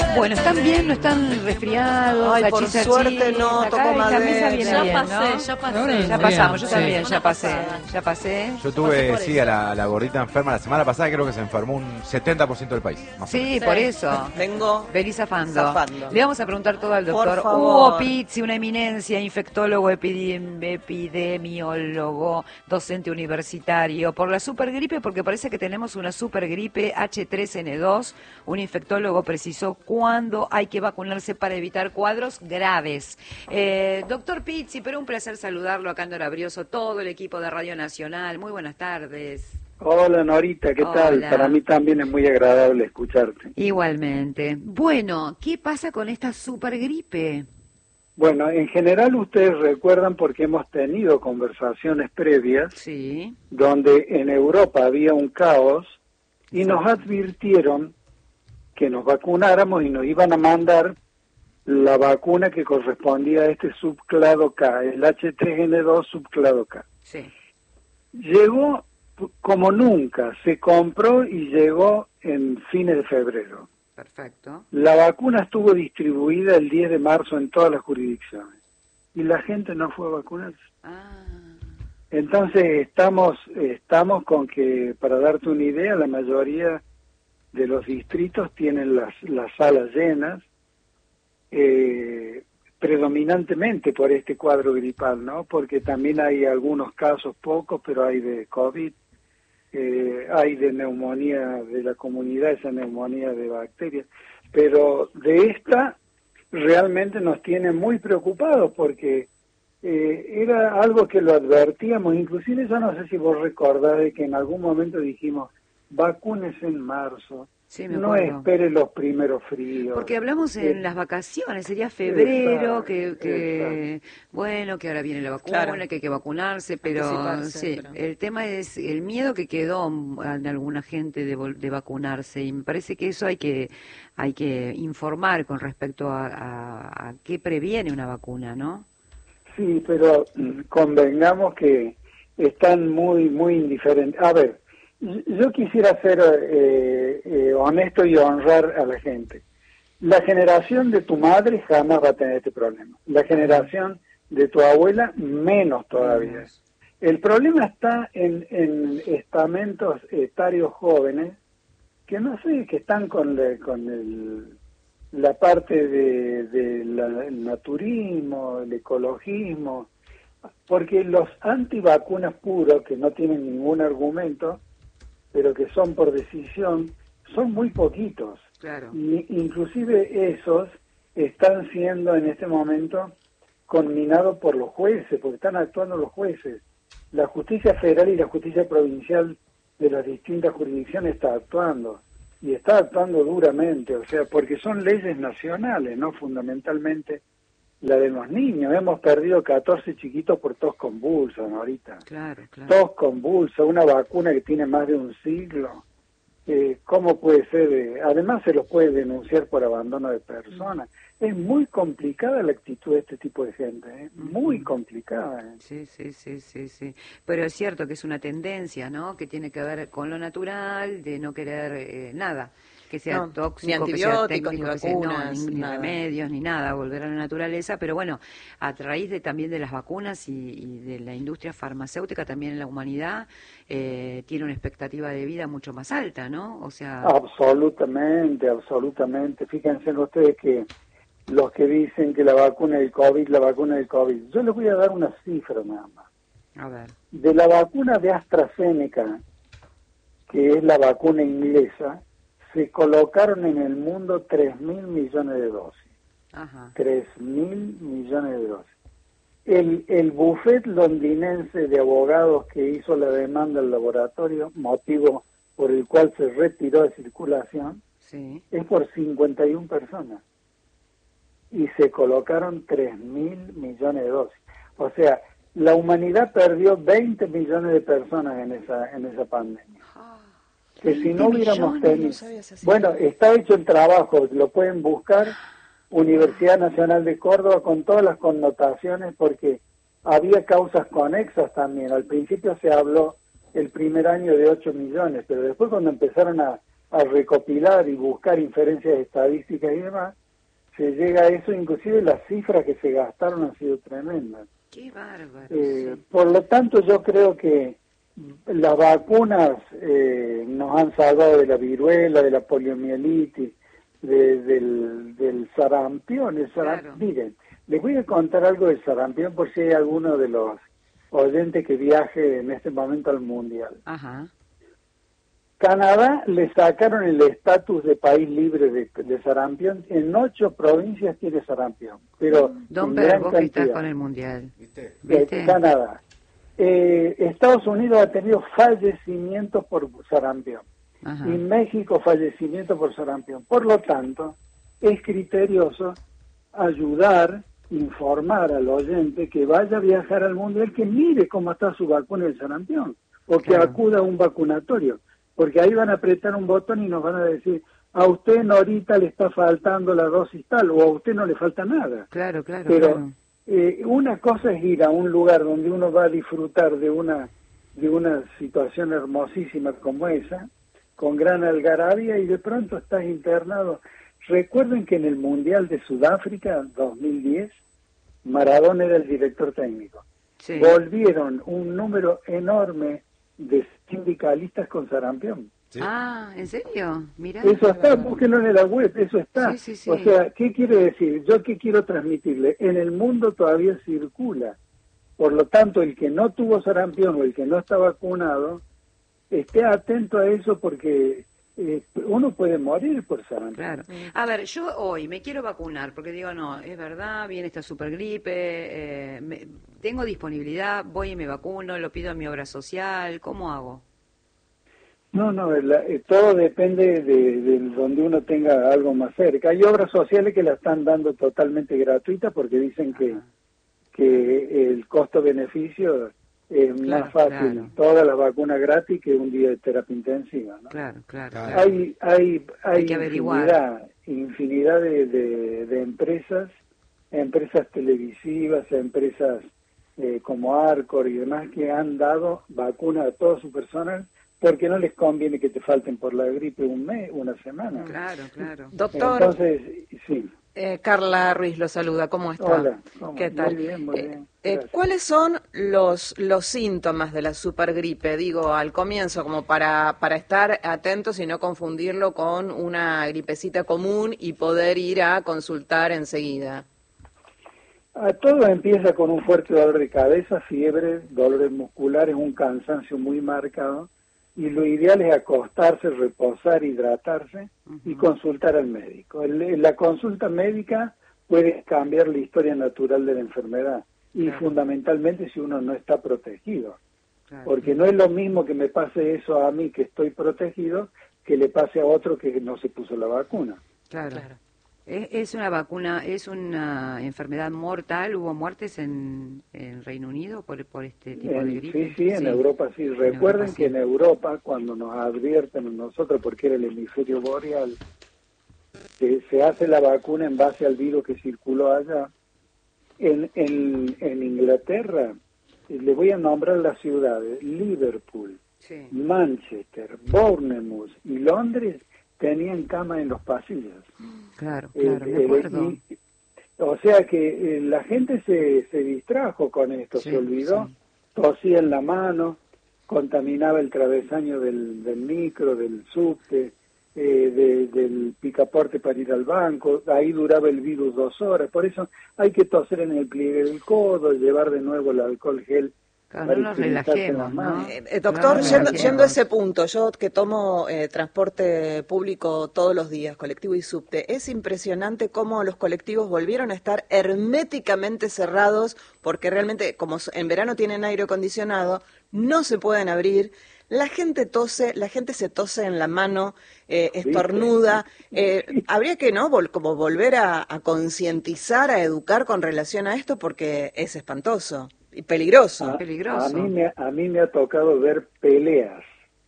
Bueno, ¿están bien? ¿No están resfriados? Ay, por suerte no, toco madera. Ya pasé. Ya pasamos, yo Sí. también, ya pasé. Yo tuve, sí, a la gordita enferma la semana pasada, creo que se enfermó un 70% del país. Más o menos. Sí, por eso. Vengo Vení zafando. zafando. Le vamos a preguntar todo al Por doctor favor. Hugo Pizzi, una eminencia, infectólogo, epidemiólogo, docente universitario, por la supergripe, porque parece que tenemos una supergripe H3N2. Un infectólogo precisó cuándo hay que vacunarse para evitar cuadros graves. Doctor Pizzi, pero un placer saludarlo acá en Dora Brioso, todo el equipo de Radio Nacional. Muy buenas tardes. Hola Norita, ¿qué tal? Hola. Para mí también es muy agradable escucharte. Igualmente. Bueno, ¿qué pasa con esta supergripe? Bueno, en general ustedes recuerdan porque hemos tenido conversaciones previas Sí. donde en Europa había un caos y nos advirtieron que nos vacunáramos y nos iban a mandar la vacuna que correspondía a este subclado K, el H3N2 subclado K. Sí. Llegó como nunca, se compró y llegó en fines de febrero. Perfecto. La vacuna estuvo distribuida el 10 de marzo en todas las jurisdicciones y la gente no fue a vacunarse. Ah, Entonces estamos con que, para darte una idea, la mayoría de los distritos tienen las salas llenas, predominantemente por este cuadro gripal, ¿no? Porque también hay algunos casos, pocos, pero hay de COVID, hay de neumonía de la comunidad, esa neumonía de bacterias, pero de esta realmente nos tiene muy preocupados porque era algo que lo advertíamos, inclusive yo no sé si vos recordás de que en algún momento dijimos, vacúnese en marzo, sí, me no acuerdo. espere los primeros fríos. Porque hablamos en las vacaciones, sería febrero, que bueno, que ahora viene la vacuna, Claro. que hay que vacunarse, pero Anticiparse, sí, pero- el tema es el miedo que quedó en alguna gente de vacunarse, y me parece que eso hay que informar con respecto a qué previene una vacuna, ¿no? Sí, pero convengamos que están muy indiferentes. A ver, yo quisiera ser honesto y honrar a la gente. La generación de tu madre jamás va a tener este problema. La generación de tu abuela menos todavía. El problema está en estamentos etarios jóvenes que no sé, que están con la parte el naturismo, el ecologismo, porque los antivacunas puros, que no tienen ningún argumento, pero que son por decisión, son muy poquitos. Claro. Y inclusive esos están siendo en este momento conminados por los jueces, porque están actuando los jueces. La justicia federal y la justicia provincial de las distintas jurisdicciones está actuando, y está actuando duramente, o sea, porque son leyes nacionales, ¿no? Fundamentalmente la de los niños. Hemos perdido 14 chiquitos por tos convulsa, ¿no? Ahorita. Claro. Tos convulsa, una vacuna que tiene más de un siglo. ¿Cómo puede ser? Además se los puede denunciar por abandono de personas. Es muy complicada la actitud de este tipo de gente, ¿eh? Muy complicada. Sí. Pero es cierto que es una tendencia, ¿no? Que tiene que ver con lo natural, de no querer nada que sea No, tóxico, ni que sea antibióticos, técnico, ni que sea, vacunas, ni nada. remedios, ni nada, volver a la naturaleza. Pero bueno, a raíz también de las vacunas y de la industria farmacéutica, también la humanidad tiene una expectativa de vida mucho más alta, ¿no? O sea... Absolutamente. Fíjense ustedes que los que dicen que la vacuna del COVID, yo les voy a dar una cifra nada más. A ver. De la vacuna de AstraZeneca, que es la vacuna inglesa, se colocaron en el mundo 3.000 millones de dosis. Ajá. 3.000 millones de dosis. El bufet londinense de abogados que hizo la demanda al laboratorio, motivo por el cual se retiró de circulación, Sí. es por 51 personas. Y se colocaron 3.000 millones de dosis. O sea, la humanidad perdió 20 millones de personas en esa pandemia. Que si no 20 hubiéramos millones, tenido... no sabía esa cifra. Bueno, está hecho el trabajo, lo pueden buscar, Universidad Nacional de Córdoba, con todas las connotaciones, porque había causas conexas también. Al principio se habló el primer año de 8 millones, pero después cuando empezaron a a recopilar y buscar inferencias estadísticas y demás, se llega a eso, inclusive las cifras que se gastaron han sido tremendas. Qué bárbaro. Por lo tanto, yo creo que las vacunas nos han salvado de la viruela, de la poliomielitis, del sarampión. Claro. Miren, les voy a contar algo del sarampión por si hay alguno de los oyentes que viaje en este momento al Mundial. Ajá. Canadá le sacaron el estatus de país libre de sarampión. En 8 provincias tiene sarampión, pero Don en Pedro, gran vos que estás cantidad. con el Mundial. ¿Viste? Canadá. Estados Unidos ha tenido fallecimientos por sarampión. Ajá. Y México fallecimientos por sarampión. Por lo tanto, es criterioso ayudar, informar al oyente que vaya a viajar al Mundial, que mire cómo está su vacuna del sarampión, o que Claro. acuda a un vacunatorio, porque ahí van a apretar un botón y nos van a decir, a usted Norita le está faltando la dosis tal, o a usted no le falta nada. Claro, claro, Pero claro. una cosa es ir a un lugar donde uno va a disfrutar de una situación hermosísima como esa, con gran algarabía, y de pronto estás internado. Recuerden que en el Mundial de Sudáfrica 2010, Maradona era el director técnico. Sí. Volvieron un número enorme de sindicalistas con sarampión. Sí. Ah, ¿en serio? Mirá. Eso está, búsquenlo en la web, eso está. Sí, sí, sí. O sea, ¿qué quiere decir? Yo qué quiero transmitirle. En el mundo todavía circula. Por lo tanto, el que no tuvo sarampión o el que no está vacunado, esté atento a eso porque uno puede morir por sarampión. Claro. A ver, yo hoy me quiero vacunar porque digo, no, es verdad, viene esta supergripe, tengo disponibilidad, voy y me vacuno, lo pido a mi obra social, ¿cómo hago? No, todo depende de donde uno tenga algo más cerca. Hay obras sociales que la están dando totalmente gratuita porque dicen que el costo-beneficio es Claro, más fácil, claro. Toda la vacuna gratis que un día de terapia intensiva, ¿no? Claro, claro. Claro. Hay Hay que averiguar. infinidad de empresas televisivas, empresas como Arcor y demás que han dado vacuna a todo su personal porque no les conviene que te falten por la gripe un mes, una semana. Claro, claro. Doctor, Entonces, sí. Carla Ruiz lo saluda, ¿cómo está? Hola, ¿Qué tal? Muy bien, muy bien. Gracias. ¿Cuáles son los síntomas de la supergripe? Digo, al comienzo, como para estar atentos y no confundirlo con una gripecita común y poder ir a consultar enseguida. Todo empieza con un fuerte dolor de cabeza, fiebre, dolores musculares, un cansancio muy marcado, y lo ideal es acostarse, reposar, hidratarse y consultar al médico. La consulta médica puede cambiar la historia natural de la enfermedad y fundamentalmente si uno no está protegido. Claro. Porque no es lo mismo que me pase eso a mí que estoy protegido que le pase a otro que no se puso la vacuna. Claro. ¿Es una vacuna, es una enfermedad mortal? ¿Hubo muertes en Reino Unido por este tipo de gripe? Sí, en Europa sí. Recuerden que en Europa, cuando nos advierten a nosotros, porque era el hemisferio boreal, se hace la vacuna en base al virus que circuló allá. En Inglaterra, le voy a nombrar las ciudades, Liverpool, Sí. Manchester, Bournemouth y Londres tenían cama en los pasillos. Claro, claro, me acuerdo. O sea que la gente se distrajo con esto, Sí, se olvidó, sí. tosía en la mano, contaminaba el travesaño del micro, del subte, del picaporte para ir al banco, ahí duraba el virus 2 horas, por eso hay que toser en el pliegue del codo, llevar de nuevo el alcohol gel. Claro, no nos relajemos, ¿no? Doctor, No, yendo a ese punto, yo que tomo transporte público todos los días, colectivo y subte, es impresionante cómo los colectivos volvieron a estar herméticamente cerrados, porque realmente, como en verano tienen aire acondicionado, no se pueden abrir. La gente tose, la gente se tose en la mano, estornuda. Habría que, ¿no? Como volver a concientizar, a educar con relación a esto, porque es espantoso y peligroso. Peligroso. A mí me ha tocado ver peleas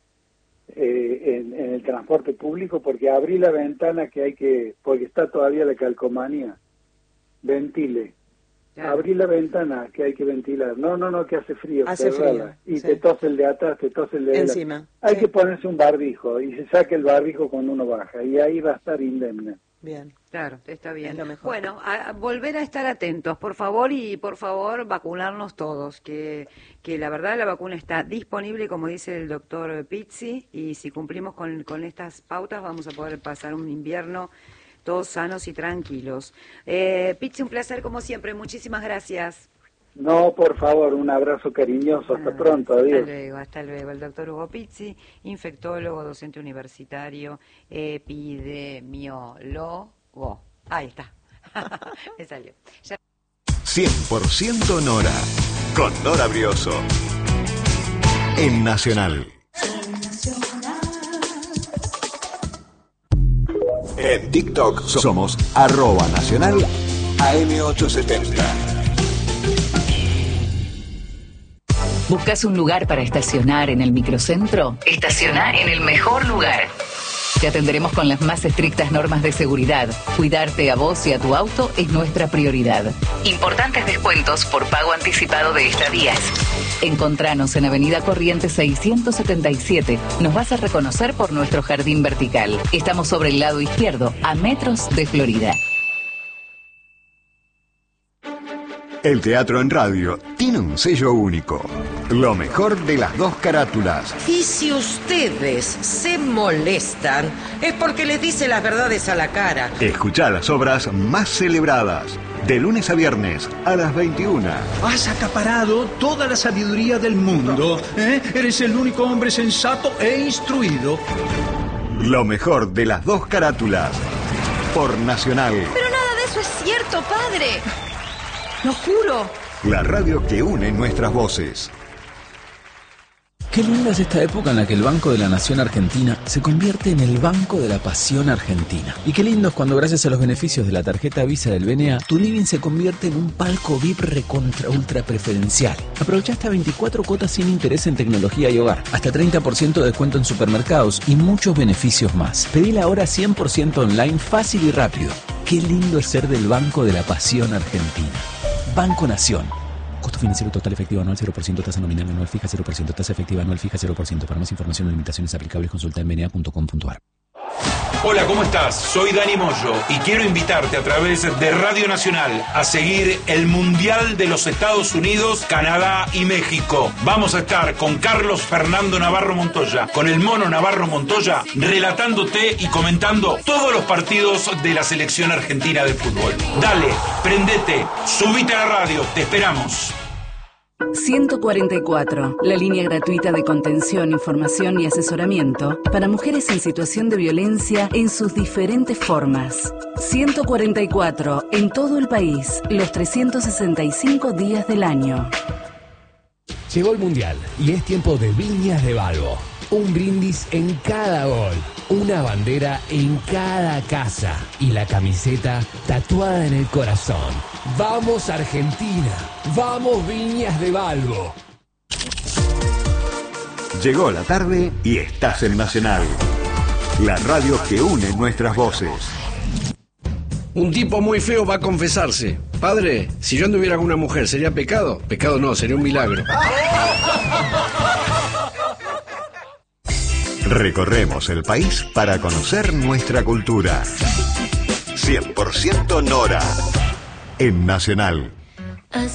en el transporte público porque abrí la ventana porque está todavía la calcomanía. Ventile. Abrí la ventana, que hay que ventilar. No, que hace frío. Hace frío. Y te tose el de atrás, te tose el de encima. Hay que ponerse un barbijo y se saque el barbijo cuando uno baja y ahí va a estar indemne. Bien. Claro, está bien. Es lo mejor. Bueno, a volver a estar atentos, por favor, y por favor vacunarnos todos, que la verdad la vacuna está disponible, como dice el doctor Pizzi, y si cumplimos con estas pautas vamos a poder pasar un invierno todos sanos y tranquilos. Pizzi, un placer como siempre, muchísimas gracias. No, por favor, un abrazo cariñoso, hasta pronto, adiós. Hasta luego. El doctor Hugo Pizzi, infectólogo, docente universitario, epidemiólogo. Ahí está. Me salió. 100% Nora, con Nora Brioso. En Nacional. En TikTok somos @Nacional AM870. ¿Buscas un lugar para estacionar en el microcentro? Estaciona en el mejor lugar. Te atenderemos con las más estrictas normas de seguridad. Cuidarte a vos y a tu auto es nuestra prioridad. Importantes descuentos por pago anticipado de estadías. Encontranos en Avenida Corrientes 677. Nos vas a reconocer por nuestro jardín vertical. Estamos sobre el lado izquierdo, a metros de Florida. El teatro en radio tiene un sello único. Lo mejor de las dos carátulas. Y si ustedes se molestan, es porque les dice las verdades a la cara. Escuchá las obras más celebradas. De lunes a viernes a las 21. Has acaparado toda la sabiduría del mundo. Eres el único hombre sensato e instruido. Lo mejor de las dos carátulas. Por Nacional. Pero nada de eso es cierto, padre. Lo juro. La radio que une nuestras voces. Qué linda es esta época en la que el Banco de la Nación Argentina se convierte en el Banco de la Pasión Argentina. Y qué lindo es cuando, gracias a los beneficios de la tarjeta Visa del BNA, tu living se convierte en un palco VIP recontra ultra preferencial. Aprovecha hasta 24 cuotas sin interés en tecnología y hogar, hasta 30% de descuento en supermercados y muchos beneficios más. Pedila ahora 100% online, fácil y rápido. Qué lindo es ser del Banco de la Pasión Argentina. Banco Nación. Costo financiero total efectivo anual 0%, tasa nominal anual fija 0%, tasa efectiva anual fija 0%. Para más información o limitaciones aplicables, consulta en bna.com.ar. Hola, ¿cómo estás? Soy Dani Moyo y quiero invitarte a través de Radio Nacional a seguir el Mundial de los Estados Unidos, Canadá y México. Vamos a estar con Carlos Fernando Navarro Montoya, con el Mono Navarro Montoya, relatándote y comentando todos los partidos de la selección argentina de fútbol. Dale, prendete, subite a la radio, te esperamos. 144, la línea gratuita de contención, información y asesoramiento para mujeres en situación de violencia en sus diferentes formas. 144, en todo el país, los 365 días del año. Llegó el Mundial y es tiempo de Viñas de Balbo. Un brindis en cada gol, una bandera en cada casa y la camiseta tatuada en el corazón. ¡Vamos Argentina! ¡Vamos Viñas de Balbo! Llegó la tarde y estás en Nacional. La radio que une nuestras voces. Un tipo muy feo va a confesarse. Padre, si yo anduviera con una mujer, ¿sería pecado? Pecado no, sería un milagro. Recorremos el país para conocer nuestra cultura. 100% Nora. En Nacional.